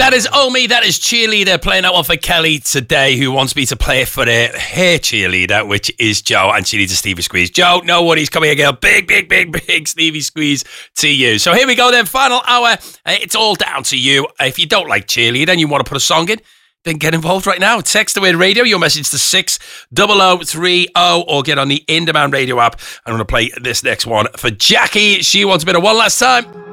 That is Omi, that is Cheerleader, playing that one for Kelly today, who wants me to play it for her cheerleader, which is Joe, and she needs a Stevie Squeeze. Joe, no worries, come here, girl. Big Stevie Squeeze to you. So here we go then, final hour. It's all down to you. If you don't like Cheerleader and you want to put a song in, then get involved right now. Text the word radio, your message to 60030, or get on the In Demand Radio app. I'm going to play this next one for Jackie. She wants a bit of One Last Time.